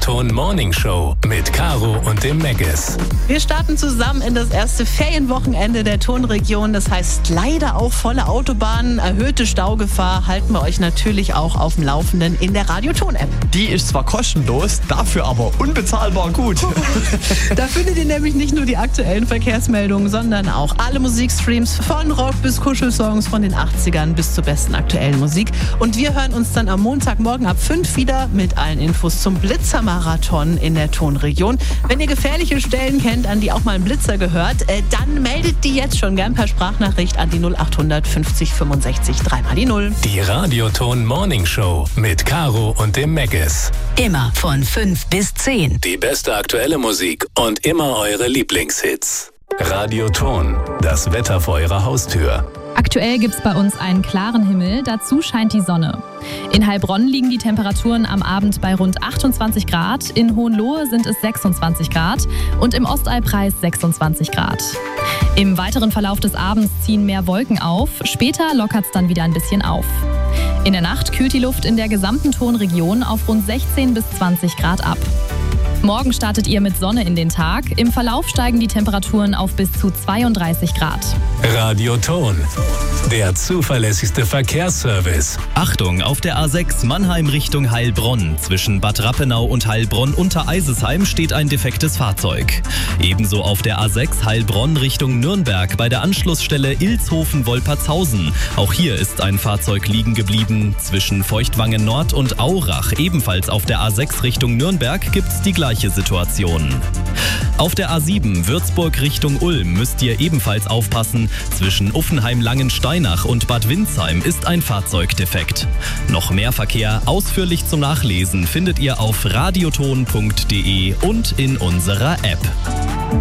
Radioton Morning Show mit Caro und dem Megas. Wir starten zusammen in das erste Ferienwochenende der Tonregion. Das heißt leider auch volle Autobahnen, erhöhte Staugefahr. Halten wir euch natürlich auch auf dem Laufenden in der Radioton-App. Die ist zwar kostenlos, dafür aber unbezahlbar gut. Da findet ihr nämlich nicht nur die aktuellen Verkehrsmeldungen, sondern auch alle Musikstreams von Rock bis Kuschelsongs von den 80ern bis zur besten aktuellen Musik. Und wir hören uns dann am Montagmorgen ab 5 wieder mit allen Infos zum Blitzermarathon in der Tonregion. Wenn ihr gefährliche Stellen kennt, an die auch mal ein Blitzer gehört, dann meldet die jetzt schon gern per Sprachnachricht an die 0800 50 65 3 die 0. Die Radioton Morning Show mit Caro und dem Megas. Immer von 5 bis 10. Die beste aktuelle Musik und immer eure Lieblingshits. Radioton, das Wetter vor eurer Haustür. Aktuell gibt es bei uns einen klaren Himmel, dazu scheint die Sonne. In Heilbronn liegen die Temperaturen am Abend bei rund 28 Grad, in Hohenlohe sind es 26 Grad und im Ostallpreis 26 Grad. Im weiteren Verlauf des Abends ziehen mehr Wolken auf, später lockert es dann wieder ein bisschen auf. In der Nacht kühlt die Luft in der gesamten Tonregion auf rund 16 bis 20 Grad ab. Morgen startet ihr mit Sonne in den Tag. Im Verlauf steigen die Temperaturen auf bis zu 32 Grad. Radioton, der zuverlässigste Verkehrsservice. Achtung, auf der A6 Mannheim Richtung Heilbronn. Zwischen Bad Rappenau und Heilbronn unter Eisesheim steht ein defektes Fahrzeug. Ebenso auf der A6 Heilbronn Richtung Nürnberg bei der Anschlussstelle Ilshofen-Wolpertshausen. Auch hier ist ein Fahrzeug liegen geblieben. Zwischen Feuchtwangen Nord und Aurach, ebenfalls auf der A6 Richtung Nürnberg, gibt's die gleiche Situation. Auf der A7 Würzburg Richtung Ulm müsst ihr ebenfalls aufpassen. Zwischen Uffenheim-Langensteinach und Bad Windsheim ist ein Fahrzeug defekt. Noch mehr Verkehr ausführlich zum Nachlesen findet ihr auf radioton.de und in unserer App.